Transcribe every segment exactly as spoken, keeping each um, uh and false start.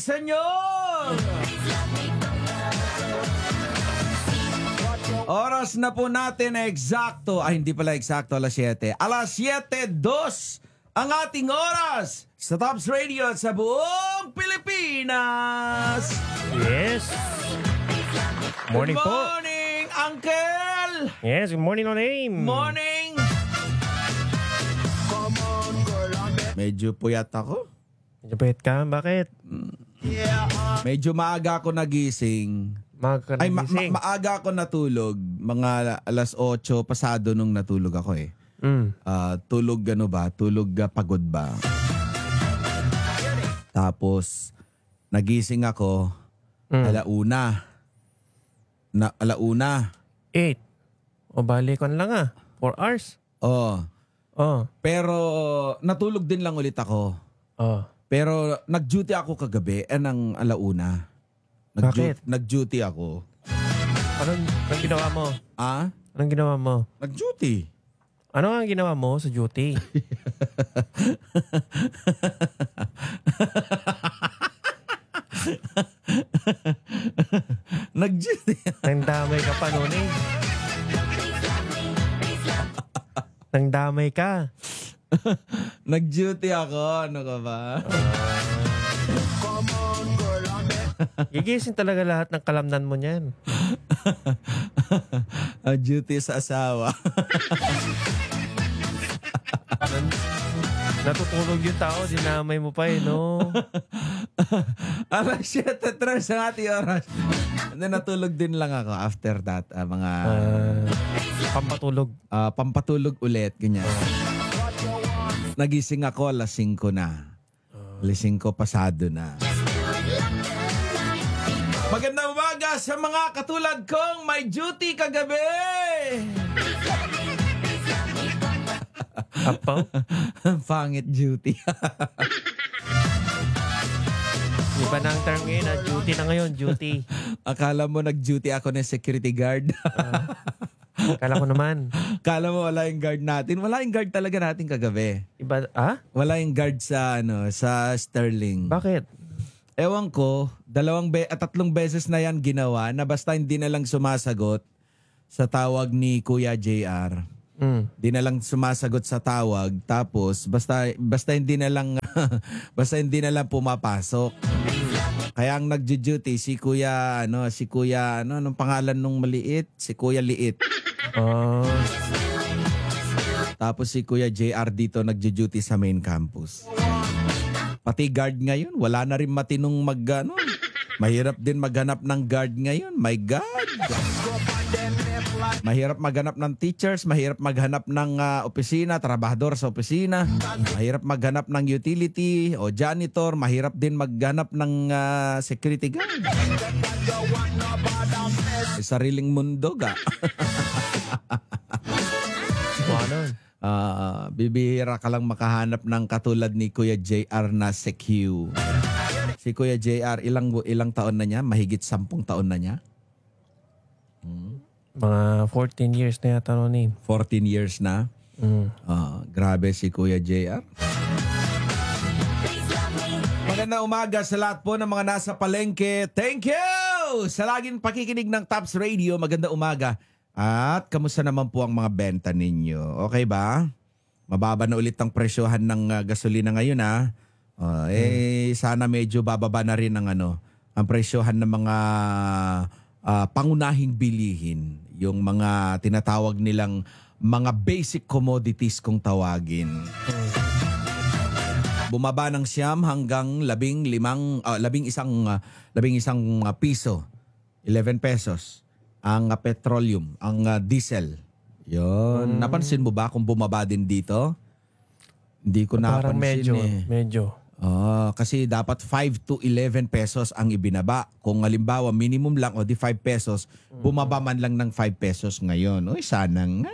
Senyor! Oras na po natin eksakto, ay hindi pala eksakto, alas siyete. Alas siyete dos ang ating oras sa Tops Radio at sa buong Pilipinas. Yes. Morning Good po. morning, Uncle! Yes, good morning, no name. Morning! Medyo puyat ako. Medyo pahit ka, bakit? Medyo maaga ako nagising. Mag- Ay, ma- nagising. ma- maaga ako natulog. Mga alas otso pasado nung natulog ako eh. Mm. Ah, tulog ano ba? Tulog ah, pagod ba? Tapos, nagising ako Mm. alauna. Na, alauna. Eight. O balikan lang ah. Four hours. Oh. Oh. Pero, natulog din lang ulit ako. Oh. Pero, nag-duty ako kagabi. Eh, ng alauna. Bakit? Nag-duty ako. Anong, anong ginawa mo? Ah? Anong ginawa mo? Nag-duty. Ano ang ginawa mo sa duty? Nag-duty. Nangdamay ka pa noon eh. Nangdamay ka. Nag-duty ako. Ano ka ba? Gigising talaga lahat ng kalamnan mo niyan. Ah, duty sa asawa. Natutulog yung tao, dinamay mo pa eh, no? Alas siyete tres ang ating oras. And then natulog din lang ako after that. ah, mga Uh, pampatulog. ah, pampatulog ulit. Ganyan. Nagising ako alas singko na. Alas singko pasado na. Magandang umaga sa mga katulad kong may duty kagabi. Apaw? Pangit duty. Iba na ang term ngayon, ah. Duty na ngayon, duty. Akala mo nag-duty ako ng security guard. Kala ko naman. Akala mo wala yung guard natin. Wala yung guard talaga natin kagabi. Iba, ah? Wala yung guard sa ano sa Sterling. Bakit? Ewan ko, dalawang be at tatlong beses na yan ginawa na basta hindi na lang sumasagot sa tawag ni Kuya J R. Mm. Di na lang sumasagot sa tawag, tapos basta basta hindi na lang basta hindi na lang pumapasok. Kaya ang nagjo-duty si Kuya ano, si Kuya ano, anong pangalan nung maliit? Si Kuya Liit. Oh, Tapos si Kuya J R dito nagjo-duty sa main campus. Pati guard ngayon, wala na rin matinong mag ano. Mahirap din maghanap ng guard ngayon. My God. Mahirap maghanap ng teachers, mahirap maghanap ng uh, opisina, trabahador sa opisina. Mahirap maghanap ng utility o janitor, mahirap din maghanap ng uh, security guard. May sariling mundo ga. ano? Uh, bibihira ka lang makahanap ng katulad ni Kuya J R na secure. Si Kuya J R, ilang ilang taon na niya? Mahigit sampung taon na niya? Hmm. Mga fourteen years na yata noon eh. fourteen years na. Mm. Uh, grabe si Kuya J R. Magandang umaga sa lahat po ng mga nasa palengke. Thank you! Sa laging pakikinig ng Tops Radio, magandang umaga. At kamusta naman po ang mga benta ninyo? Okay ba? Mababa na ulit ang presyohan ng uh, gasolina ngayon ha. Uh, eh hmm. Sana medyo bababa na rin ang ano, ang presyohan ng mga uh, pangunahing bilihin, yung mga tinatawag nilang mga basic commodities kung tawagin. Hmm. Bumaba ng siyam hanggang labing limang, uh, labing isang, uh, labing isang uh, piso, eleven pesos. Ang uh, petroleum, ang uh, diesel. Yun. Hmm. Napansin mo ba kung bumaba din dito? Hindi ko Parang napansin medyo, eh. medyo. Oh, kasi dapat five to eleven pesos ang ibinaba. Kung halimbawa minimum lang o di five pesos, bumaba man lang ng five pesos ngayon. Uy, sana nga.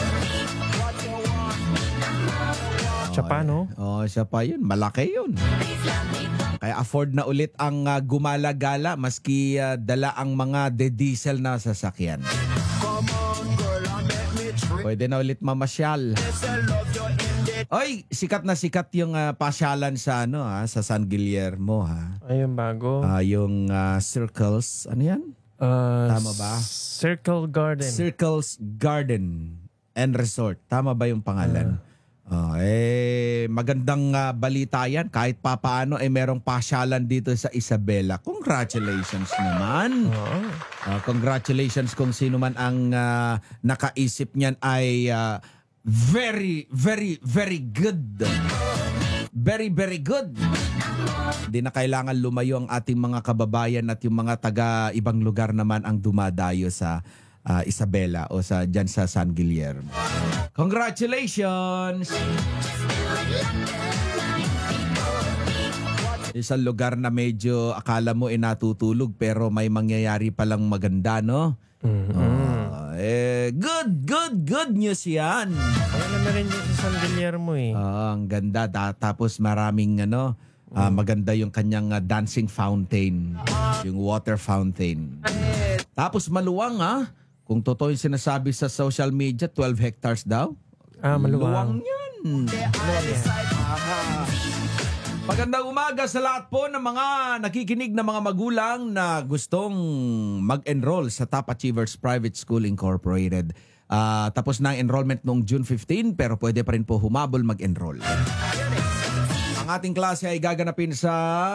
Siya pa, no? Oh, siya pa yun. Malaki yun. Kaya afford na ulit ang uh, gumala-gala maski uh, dala ang mga de-diesel na sasakyan. Pwede na ulit mamasyal. Oy, sikat na sikat yung ah, pasyalan sa ano ha, sa San Guillermo ha. Ayun, bago. Ah, yung ah, Circles, ano yan? Uh, tama ba? Circle Garden. Circles Garden and Resort. Tama ba yung pangalan? Oh, eh magandang ah, balita yan. Kahit papaano eh merong pasyalan dito sa Isabela. Congratulations naman. Oo. Ah, congratulations kung sino man ang ah, nakaisip niyan ay ah, very very very good. Very very good. Hindi na kailangan lumayo ang ating mga kababayan at yung mga taga ibang lugar naman ang dumadayo sa ah, Isabela o sa dyan sa San Guillermo. Congratulations! Isang lugar na medyo akala mo ay natutulog pero may mangyayari palang maganda, no? Mhm. Ah, eh, good, good, good news yan. Kaya na rin yung sa San Guillermo eh. Ah, ang ganda. Da- tapos maraming ano, ah, maganda yung kanyang ah, dancing fountain. Yung water fountain. Tapos maluwang ha. Kung totoo yung sinasabi sa social media, twelve hectares daw. Ah, Luwang maluwang. yan. Maluwang yan. Magandang umaga sa lahat po ng mga nakikinig na mga magulang na gustong mag-enroll sa Top Achievers Private School Incorporated. Ah, tapos na ang enrollment noong June fifteenth pero pwede pa rin po humabol mag-enroll. Ang ating klase ay gaganapin sa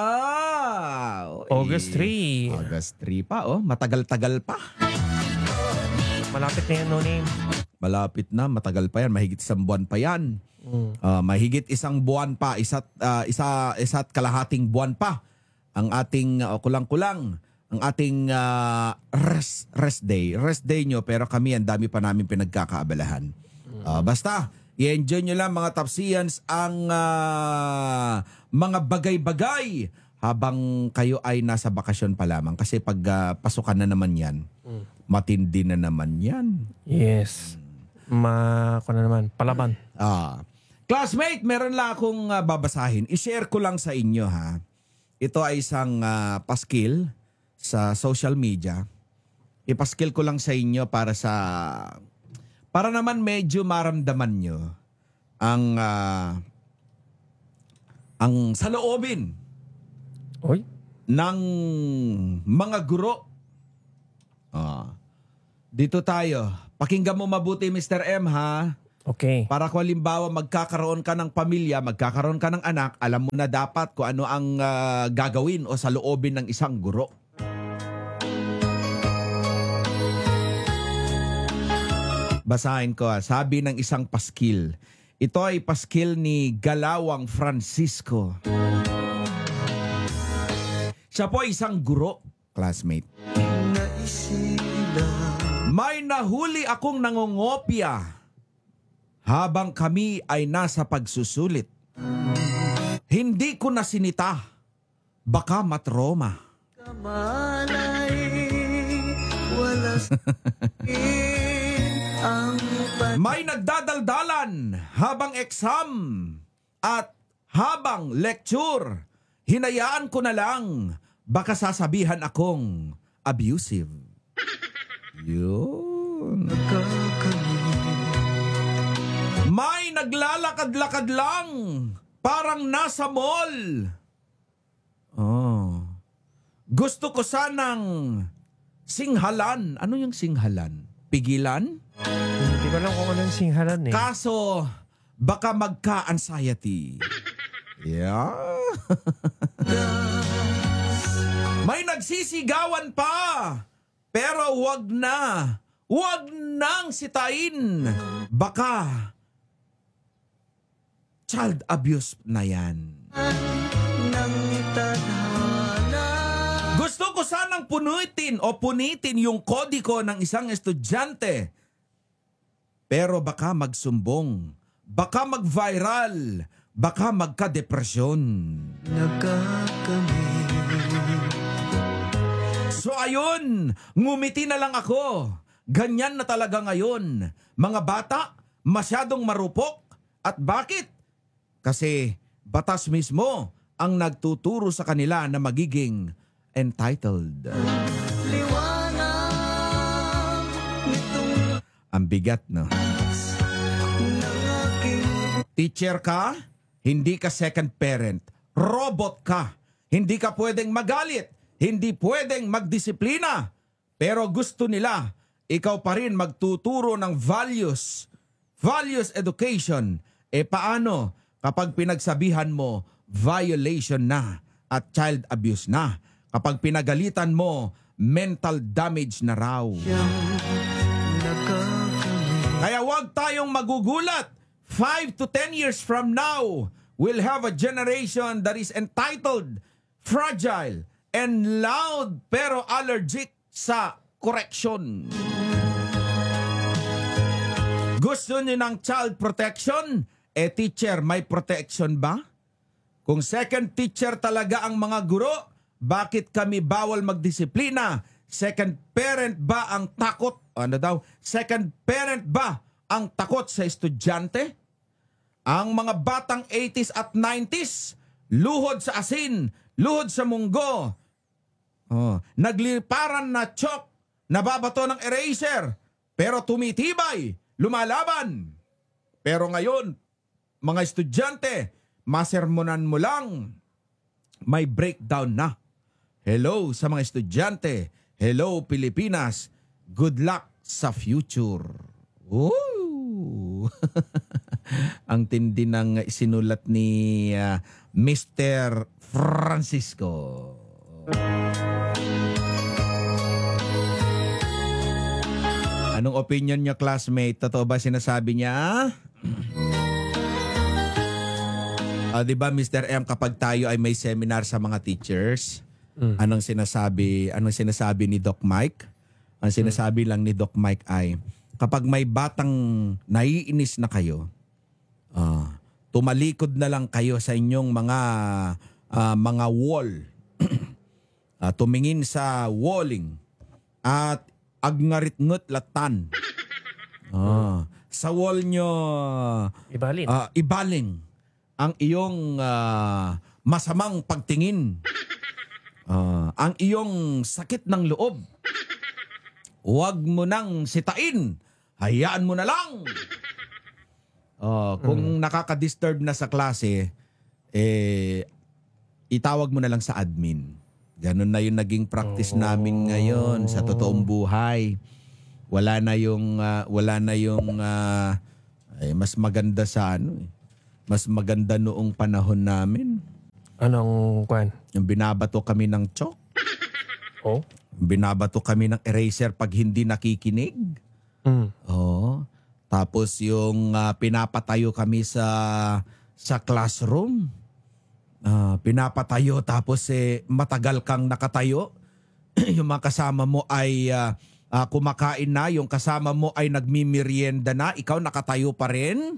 August three. August three pa, oh. Matagal-tagal pa. Malapit na yan, no name. Malapit na, matagal pa yan. Mahigit isang buwan pa yan. Mm. Ah, mahigit isang buwan pa, isa't, ah, isa, isa't kalahating buwan pa ang ating ah, kulang-kulang, ang ating ah, rest, rest day. Rest day nyo, pero kami ang dami pa namin pinagkakaabalahan. Ah, basta, i-enjoy nyo lang mga Topsians ang ah, mga bagay-bagay habang kayo ay nasa bakasyon pa lamang. Kasi pag ah, pasukan na naman yan, matindi na naman yan. Yes. Ma, ko na naman, palaban. Ah. Classmate, meron lang akong ah, babasahin. I-share ko lang sa inyo ha. Ito ay isang ah, paskil sa social media. Ipaskil ko lang sa inyo para sa para naman medyo maramdaman nyo ang ah, ang saloobin Oy. ng mga guro. Ah. Dito tayo. Pakinggan mo mabuti, Mister M, ha? Okay. Para kung halimbawa magkakaroon ka ng pamilya, magkakaroon ka ng anak, alam mo na dapat kung ano ang ah, gagawin o saloobin ng isang guro. Basahin ko, ah. Sabi ng isang paskil. Ito ay paskil ni Galawang Francisco. Siya po ay isang guro, classmate. May nahuli akong nangongopya habang kami ay nasa pagsusulit. Hindi ko na sinita. Baka matroma. May nagdadaldalan habang exam at habang lecture. Hinayaan ko na lang. Baka sasabihan akong abusive. Yun. May naglalakad-lakad lang. Parang nasa mall. Oh. Gusto ko sanang singhalan. Ano yung singhalan? Pigilan? Hindi ko alam kung ano yung singhalan eh. Kaso, baka magka-anxiety. Yeah. May nagsisigawan pa. Pero wag na. Wag nang sitain. Baka child abuse na yan. Gusto ko sanang punitin o punitin yung kodiko ng isang estudyante. Pero baka magsumbong. Baka mag-viral. Baka magka-depresyon. So ayun, ngumiti na lang ako. Ganyan na talaga ngayon. Mga bata, masyadong marupok. At bakit? Kasi batas mismo ang nagtuturo sa kanila na magiging entitled. Ang bigat, no? Teacher ka, hindi ka second parent. Robot ka. Hindi ka pwedeng magalit. Hindi pwedeng magdisiplina. Pero gusto nila, ikaw pa rin magtuturo ng values. Values education. E paano kapag pinagsabihan mo, violation na at child abuse na? Kapag pinagalitan mo, mental damage na raw. Kaya wag tayong magugulat. Five to ten years from now, we'll have a generation that is entitled, fragile, and loud pero allergic sa correction. Gusto niyo ng child protection? Eh teacher, may protection ba? Kung second teacher talaga ang mga guro, bakit kami bawal magdisiplina? Second parent ba ang takot? Ano daw? Second parent ba ang takot sa estudyante? Ang mga batang eighties at nineties, luhod sa asin, luhod sa munggo. Oh, nagliparan na chok, nababato ng eraser, pero tumitibay, lumalaban. Pero ngayon, mga estudyante, masermonan mo lang, may breakdown na. Hello sa mga estudyante. Hello Pilipinas. Good luck sa future. Ooh. Ang tindi ng sinulat ni uh, Mister Francisco. Anong opinion niyo, classmate? Totoo ba sinasabi niya? Uh, di ba, Mister M, kapag tayo ay may seminar sa mga teachers, mm. anong sinasabi, anong sinasabi ni Doc Mike? Ang sinasabi mm. lang ni Doc Mike ay, kapag may batang naiinis na kayo, uh, tumalikod na lang kayo sa inyong mga uh, mga wall. uh, tumingin sa walling at agngarit-ngut latan. Uh, sa wall nyo, ibalin. Uh, ibaling ang iyong uh, masamang pagtingin, uh, ang iyong sakit ng loob. Huwag mo nang sitain. Hayaan mo na lang. Uh, kung mm. nakaka-disturb na sa klase, eh, itawag mo na lang sa admin. Ganun na yung naging practice oh. namin ngayon sa totoong buhay. Wala na yung, uh, wala na yung uh, eh, mas maganda sa ano eh. Mas maganda noong panahon namin. Anong kwan? Yung binabato kami ng chalk. Oh? Binabato kami ng eraser pag hindi nakikinig. Mm. Oo. Tapos yung uh, pinapatayo kami sa sa classroom. Uh, pinapatayo tapos eh, matagal kang nakatayo. Yung mga kasama mo ay uh, uh, kumakain na. Yung kasama mo ay nagmimerienda na. Ikaw nakatayo pa rin.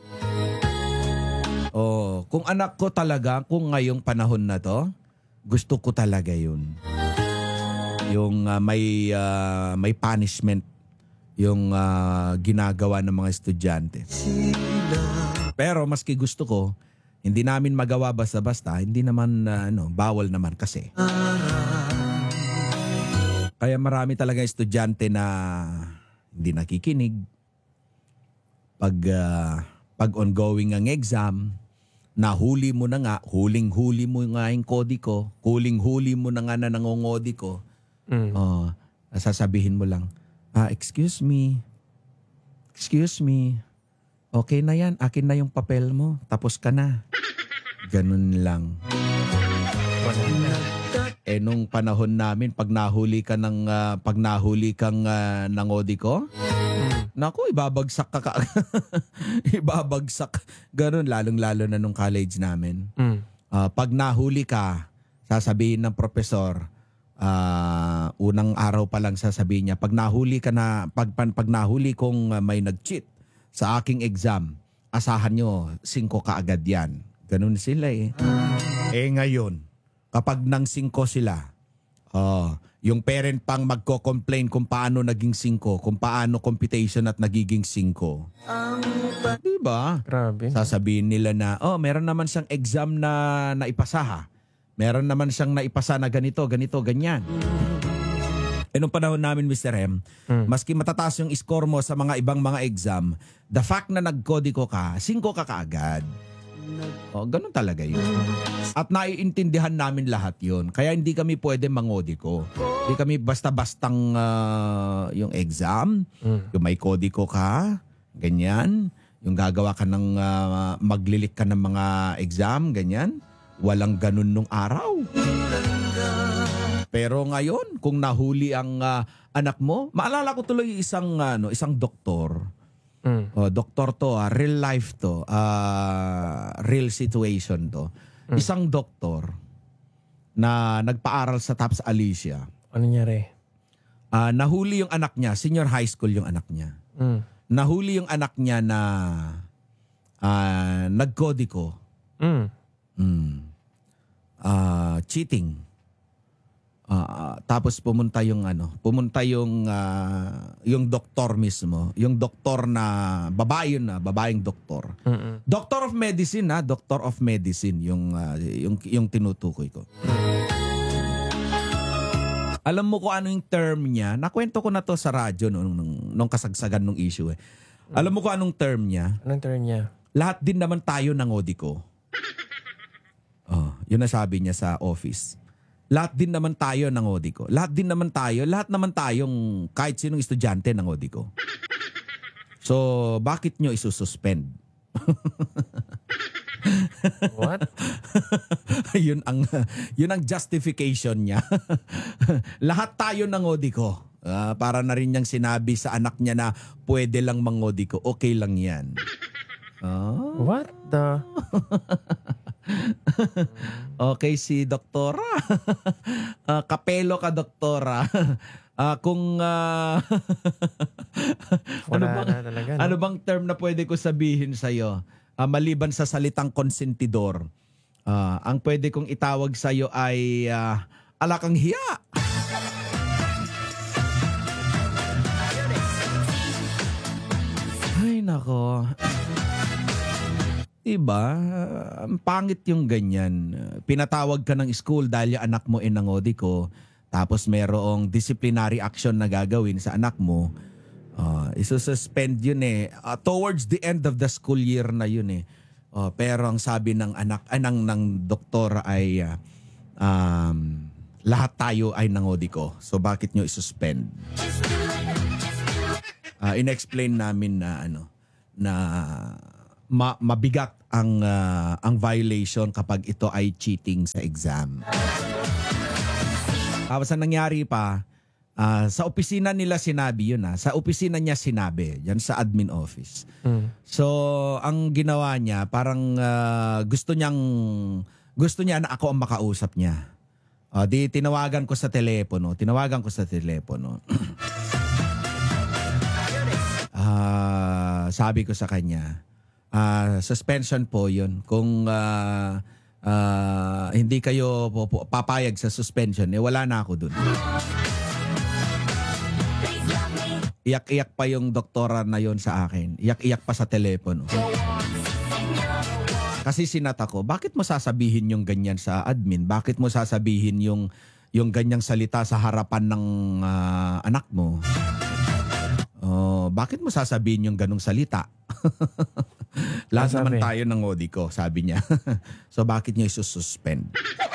Oh, kung anak ko talaga, kung ngayong panahon na to, gusto ko talaga yun. Yung uh, may uh, may punishment yung uh, ginagawa ng mga estudyante. Pero maski gusto ko, hindi namin magawa basta-basta, hindi naman uh, ano, bawal naman kasi. Kaya marami talaga estudyante na hindi nakikinig. Pag uh, pag ongoing ang exam, nahuli mo na nga, huling-huli mo nga yung kodi ko, huling-huli mo na nga na nangongodi ko, mm. uh, sasabihin mo lang, ah, excuse me, excuse me, okay na yan, akin na yung papel mo, tapos ka na. Ganun lang. Eh nung panahon namin, pag nahuli ka ng, uh, pag nahuli kang uh, nangodi ko, naku, ibabagsak ka ka. Ibabagsak. Ganun, lalong-lalo na nung college namin. Mm. Uh, pag nahuli ka, sasabihin ng profesor, uh, unang araw pa lang sasabihin niya, pag nahuli ka na, pag, pag, pag nahuli kong uh, may nag-cheat sa aking exam, asahan nyo, singko ka agad yan. Ganun sila eh. Eh ngayon, kapag nang singko sila, oh, yung parent pang magko-complain kung paano naging singko, kung paano computation at nagiging singko. Diba? Grabe. Sasabihin nila na, oh, meron naman siyang exam na naipasa ha. Meron naman siyang naipasa na ganito, ganito, ganyan. Eh, nung panahon namin, mister M, Mm. maski matataas yung score mo sa mga ibang mga exam, the fact na nagkodiko ka, singko ka kaagad. Oh, ganun talaga yun. At naiintindihan namin lahat yun. Kaya hindi kami pwede mangodiko. Hindi kami basta-bastang ah, yung exam, Mm. yung may kodiko ka, ganyan. Yung gagawa ka ng, ah, maglilik ka ng mga exam, ganyan. Walang ganun nung araw. Pero ngayon, kung nahuli ang ah, anak mo, maalala ko tuloy isang, ano, isang doktor. Mm. Oh, doktor to, ah, real life to, ah, real situation to. Isang doktor na nagpaaral sa Taps Alicia. Ano nangyari? Ah, nahuli yung anak niya, senior high school yung anak niya. Mm. Nahuli yung anak niya na ah, nagkodiko. Mm. Mm. Ah, cheating. Ah, tapos pumunta yung ano, pumunta yung ah, yung doktor mismo, yung doktor na babae yun na, babaeng doktor. Mm. Doctor of Medicine na, Doctor of Medicine yung ah, yung yung tinutukoy ko. Alam mo kung ano yung term niya? Nakwento ko na to sa radyo nung nung, nung kasagsagan ng issue eh. Alam mo kung anong term niya? Anong turn niya? Lahat din naman tayo nangodiko. Oh, yun ang sabi niya sa office. Lahat din naman tayo nangodiko. Lahat din naman tayo, lahat naman tayong kahit sinong estudyante nangodiko. So, bakit nyo isususpend? What? yun ang yun ang justification niya. Lahat tayo nangodiko. Ah, para na rin niyang sinabi sa anak niya na pwede lang mangodiko. Okay lang yan. Ah. What the? Okay si doktora. Ah, kapelo ka doktora. Ah, kung ah, ano Wala bang na talaga, no? ano bang term na pwede ko sabihin sa iyo? Maliban sa salitang konsentidor. Ah, ang pwede kong itawag sa iyo ay ah, alakang hiya. Ay nako. Diba? Ang pangit yung ganyan. Pinatawag ka ng school dahil yung anak mo inangodiko, tapos merong disciplinary action na gagawin sa anak mo. Uh, isususpend yun eh. Uh, towards the end of the school year na yun eh. Uh, pero ang sabi ng anak, anang ng doktor ay uh, um, lahat tayo ay nangodiko. So bakit nyo isuspend? Uh, in-explain namin na ano, na ma- mabigat ang uh, ang violation kapag ito ay cheating sa exam. Tapos ang nangyari pa, uh, sa opisina nila sinabi yun ha. Sa opisina niya sinabi, yan sa admin office. Mm. So, ang ginawa niya, parang uh, gusto niyang, gusto niya na ako ang makausap niya. Uh, di tinawagan ko sa telepono, tinawagan ko sa telepono. Ah, sabi ko sa kanya, ah, suspension po yun. Kung ah, ah, hindi kayo po- po- papayag sa suspension, eh wala na ako dun. Iyak-iyak pa yung doktora na yon sa akin. Iyak-iyak pa sa telepono. Kasi sinata ko, bakit mo sasabihin yung ganyan sa admin? Bakit mo sasabihin yung yung ganyang salita sa harapan ng ah, anak mo? Oh, bakit mo sasabihin yung ganung salita? Lahat Ano naman sabi? tayo ng odiko, sabi niya. So bakit niyo isususpend?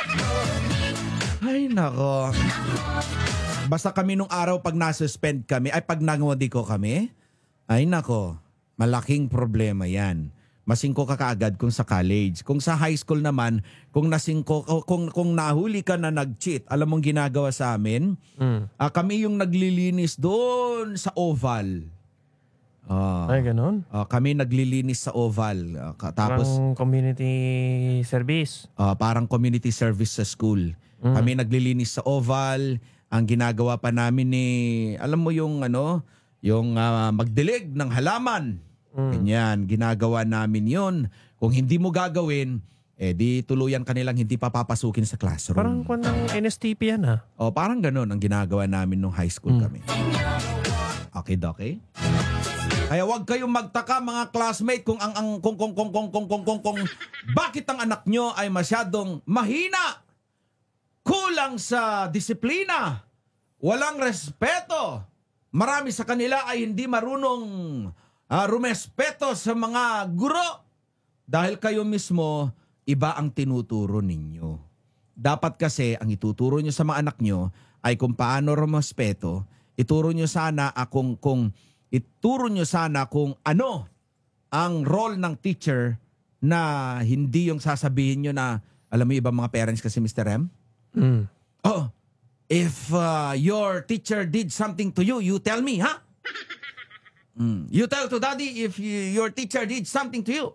Ay nako. Basta kami nung araw pag nasuspend kami, ay pag nangodiko kami, ay nako, malaking problema yan. Masingko ka kaagad kung sa college. Kung sa high school naman, kung nasingko, kung, kung nahuli ka na nag-cheat, alam mong ginagawa sa amin, Mm. ah, kami yung naglilinis doon sa oval. Ah, Ay, ganun? ah, kami naglilinis sa oval. Ah, ka- tapos, Parang community service. ah, parang community service sa school. Mm. Kami naglilinis sa oval. Ang ginagawa pa namin ni, alam mo yung ano, yung ah, magdilig ng halaman. Mm. Ganyan, ginagawa namin yun. Kung hindi mo gagawin, eh di tuluyan kanilang hindi pa papasukin sa classroom. Parang kung ng N S T P yan, ha? O parang ganun ang ginagawa namin nung high school Mm. kami. Okay, okay. Kaya wag kayong magtaka mga classmate kung ang ang kung kung kung kung kung kung kung, kung bakit ang anak nyo ay masyadong mahina, kulang sa disiplina, walang respeto. Marami sa kanila ay hindi marunong uh, rumespeto sa mga guro dahil kayo mismo iba ang tinuturo ninyo. Dapat kasi ang ituturo nyo sa mga anak nyo ay kung paano rumespeto. Ituro nyo sana uh, kung, kung ituro nyo sana kung ano ang role ng teacher na hindi yung sasabihin nyo na, alam mo ibang mga parents kasi Mister M? Mm. Oh, if uh, your teacher did something to you, you tell me, ha? Mm. You tell to daddy if y- your teacher did something to you.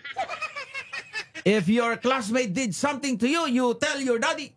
If your classmate did something to you, you tell your daddy.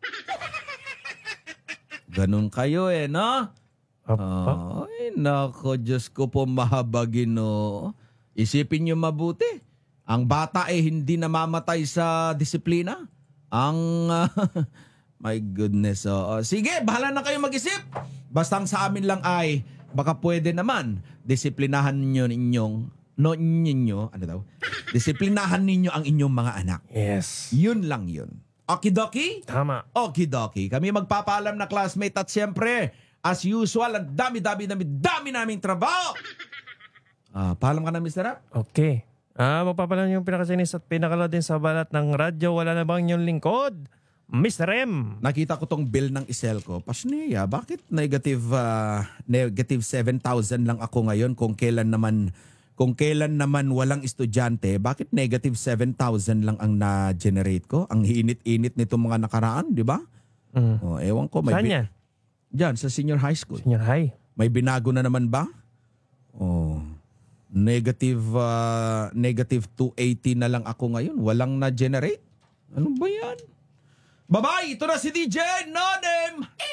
Ganun kayo eh, no? Apa? Ay, nako, Diyos ko po mahabagino. Isipin nyo mabuti. Ang bata eh hindi namamatay sa disiplina. Ang... uh, my goodness. Oh. Sige, bahala na kayo mag-isip. Basta ang sa amin lang ay baka pwede naman disiplinahan ninyo ninyong no ninyo, ano daw? Disiplinahan ninyo ang inyong mga anak. Yes. Yun lang yun. Okidoki? Tama. Okidoki. Kami magpapaalam na classmate at siyempre, as usual, ang dami-dami, dami, dami naming trabaho. Ah, paalam ka na, Mister Rap? Okay. Ah, magpapalam yung pinakasinis at pinakala din sa balat ng radyo. Wala na bang yung lingkod? Mister M. Nakita ko tong bill ng Iselco. Pasniya, bakit negative uh, negative seven thousand lang ako ngayon kung kailan naman kung kailan naman walang estudyante, bakit negative seven thousand lang ang na-generate ko? Ang init-init nitong mga nakaraan, di ba? Mm. Oh, ewan ko. May Saan bi- yan? Diyan, sa senior high school. Senior high. May binago na naman ba? Oh, negative uh, negative two eighty na lang ako ngayon. Walang na-generate. Ano ba yan? Bye-bye! Ito na si D J Nodem!